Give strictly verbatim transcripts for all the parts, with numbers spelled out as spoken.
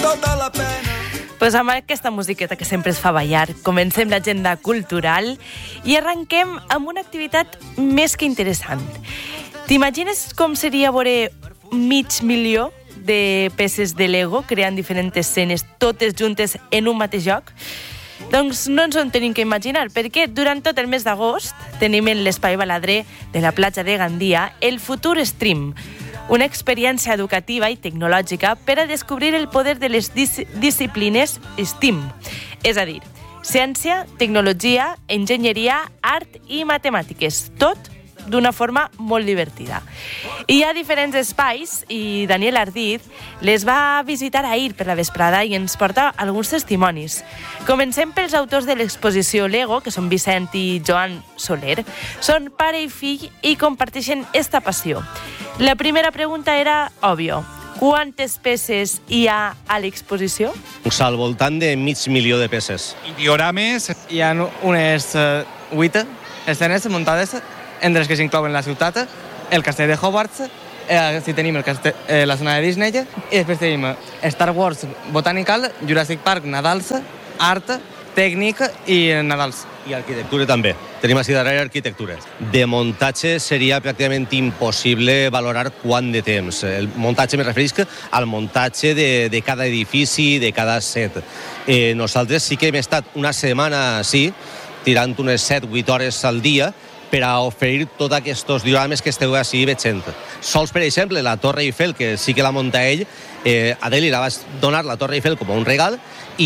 tota la pena. Pues amb aquesta musiqueta que sempre es fa ballar, comencem l'agenda cultural i arrenquem amb una activitat més que interessant. T'imagines com seria veure mig milió de peces de Lego creant diferents escenes totes juntes en un mateix joc? Doncs no ens ho tenim que imaginar, perquè durant tot el mes d'agost tenim en l'Espai Baladrer de la platja de Gandia el Futur Stream, una experiència educativa i tecnològica per a descobrir el poder de les dis disciplines STEAM, és a dir, ciència, tecnologia, enginyeria, art i matemàtiques, tot d'una forma molt divertida. Hi ha diferents espais i Daniel Ardit les va visitar ahir per la vesprada i ens porta alguns testimonis. Comencem pels autors de l'exposició Lego, que són Vicent i Joan Soler. Són pare i fill i comparteixen esta passió. La primera pregunta era òbvio. Quantes peces hi ha a l'exposició? Al voltant de mig milió de peces. I diorames? Hi ha unes uh, vuit escenes muntades entre les que s'inclouen la ciutat, el castell de Hogwarts, eh, si tenim el castell, eh, la zona de Disney, i després tenim Star Wars Botanical, Jurassic Park, Nadals, Art, Tècnic i Nadals. I arquitectura també. Tenim així darrere arquitectura. De muntatge seria pràcticament impossible valorar quant de temps. El muntatge me referisc al muntatge de, de cada edifici, de cada set. Eh, nosaltres sí que hem estat una setmana així, tirant unes set vuit hores al dia, per a oferir tots aquests diorames que esteu així veient. Sols, per exemple, la Torre Eiffel, que sí que la munta ell, eh, a Deli la vas donar la Torre Eiffel com un regal,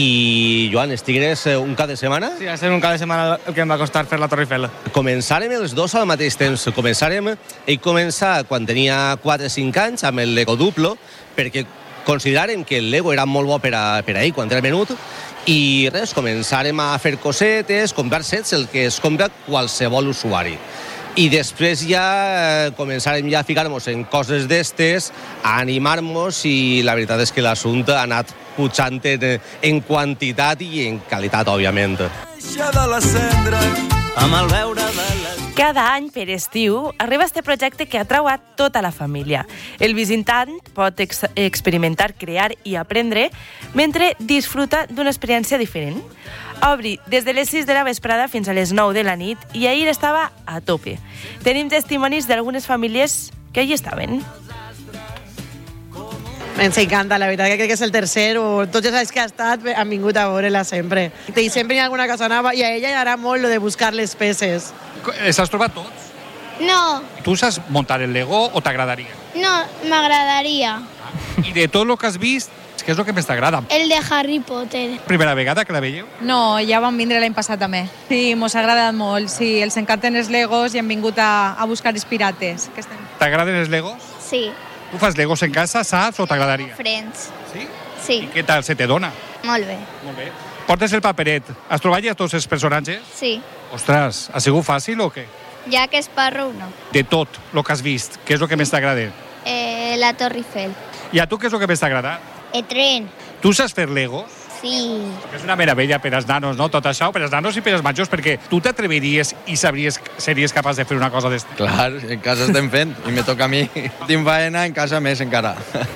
i, Joan, estigues un cap de setmana? Sí, va ser un cap de setmana el que em va costar fer la Torre Eiffel. Començàrem els dos al mateix temps. Començàrem, ell començà quan tenia quatre o cinc anys amb el Lego Duplo, perquè consideràrem que el Lego era molt bo per a, per a ell quan era menut, i res, començarem a fer cosetes, comprar sets, el que es compra qualsevol usuari. I després ja començarem ja a ficar-nos en coses d'estes, a animar-nos, i la veritat és que l'assumpte ha anat pujant en, en quantitat i en qualitat, òbviament. Amb el veure de les... Cada any, per estiu, arriba este projecte que atrau a tota la família. El visitant pot ex experimentar, crear i aprendre mentre disfruta d'una experiència diferent. Obri des de les sis de la vesprada fins a les nou de la nit i ahir estava a tope. Tenim testimonis d'algunes famílies que hi estaven. Ens encanta, la veritat que crec que és el tercer o tots els anys que ha estat han vingut a veure-la sempre. I sempre hi ha alguna cosa nova i a ella hi harà molt lo de buscar les peces. Els has trobat tots? No. Tu saps muntar el Lego o t'agradaria? No, m'agradaria. I de tot el que has vist, què és el que més t'agrada? El de Harry Potter. Primera vegada que la veieu? No, ja vam vindre l'any passat també. Sí, mos ha agradat molt. Sí, els encanten els Legos i hem vingut a, a buscar els pirates. T'agraden els Legos? Sí. Tu fas Legos en casa, saps, o t'agradaria? Friends. Sí? Sí. I què tal se te dona? Molt bé. Molt bé. Portes el paperet. Has trobat ja tots els personatges? Sí. Ostres, ha sigut fàcil o què? Jack Sparrow, no. De tot el que has vist, què és el que més t'agrada? Eh, la Torre Eiffel. I a tu què és el que més t'agrada? El tren. Tu saps fer Legos? Sí. És una meravella per als nanos, no? Tot això, per als nanos i per als majors, perquè tu t'atreviries i sabries, series capaç de fer una cosa d'esta. Clar, en casa estem fent, i me toca a mi. Tinc faena, en casa més encara.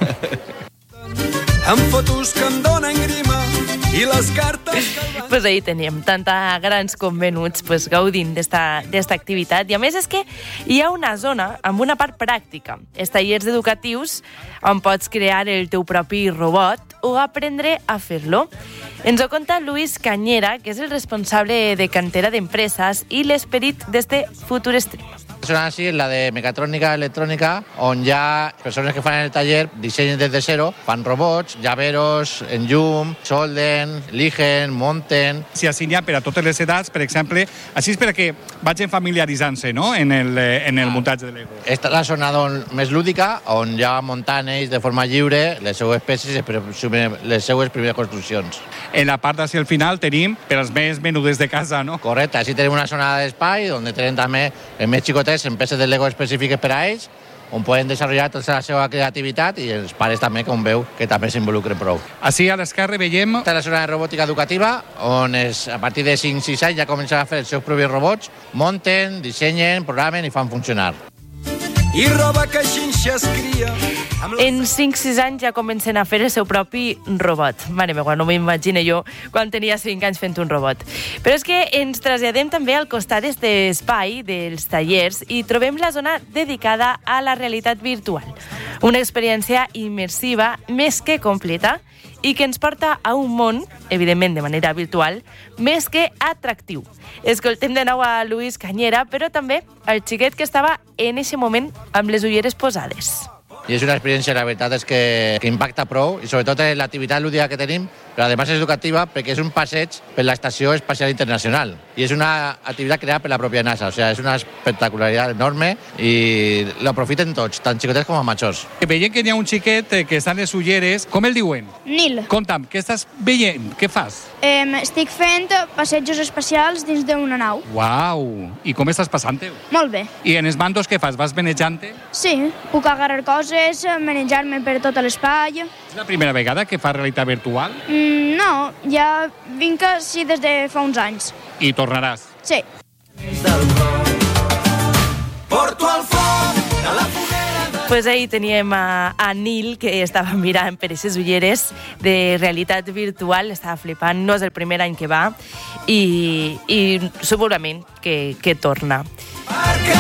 Amb fotos que em donen grima i les cartes... Pues ahí teníem tanta grans com menuts pues, gaudint d'esta activitat. I a més és que hi ha una zona amb una part pràctica, els tallers educatius on pots crear el teu propi robot o aprendre a fer-lo. Ens ho conta Luis Cañera, que és el responsable de cantera d'empreses i l'esperit d'este Futur Stream. És una així, la de mecatrònica, electrònica, on hi ha persones que fan en el taller, dissenyen des de zero, fan robots, llaveros, en llum, solden, ligen, monten... Si així n'hi ha per a totes les edats, per exemple, així és per a que vagin familiaritzant-se, no?, en el, en el muntatge de Lego. Esta és la zona don, més lúdica, on ja muntant ells de forma lliure les seues peces i les seues primeres construccions. En la part d'ací al final tenim per als més menudes de casa, no? Correcte, així tenim una zona d'espai, on tenim també els més xicotets en peces de Lego específiques per a ells, on poden desenvolupar tota la seva creativitat i els pares també, com veu, que també s'involucren prou. Així a l'esquerra veiem... Esta és la zona de robòtica educativa, on es, a partir de cinc sis anys ja comencen a fer els seus propis robots, munten, dissenyen, programen i fan funcionar. i roba que xinxa es cria. En cinc sis anys ja comencen a fer el seu propi robot. Mare meva, no m'imagino jo quan tenia cinc anys fent un robot. Però és que ens traslladem també al costat d'aquest espai dels tallers i trobem la zona dedicada a la realitat virtual. Una experiència immersiva més que completa i que ens porta a un món, evidentment de manera virtual, més que atractiu. Escoltem de nou a Luis Cañera, però també al xiquet que estava en aquest moment amb les ulleres posades. I és una experiència, la veritat és que, que impacta prou, i sobretot l'activitat lúdica que tenim, però a més és educativa perquè és un passeig per l'Estació Espacial Internacional. I és una activitat creada per la pròpia NASA, o sigui, és una espectacularitat enorme i l'aprofiten tots, tant xicotets com a majors. Veiem que hi ha un xiquet que està en les ulleres. Com el diuen? Nil. Conta'm, què estàs veient? Què fas? Eh, estic fent passejos espacials dins d'una nau. Uau! I com estàs passant-te? Molt bé. I en els mandos què fas? Vas manejant-te? Sí, puc agarrar coses, manejar-me per tot l'espai. És la primera vegada que fas realitat virtual? Mm, no, ja vinc sí des de fa uns anys. I tornaràs? Sí. Porto al foc de la foguera de... Pues ahí teníem a, a Nil, que estava mirant per aquestes ulleres de realitat virtual, estava flipant, no és el primer any que va, i, i segurament que, que torna. Perquè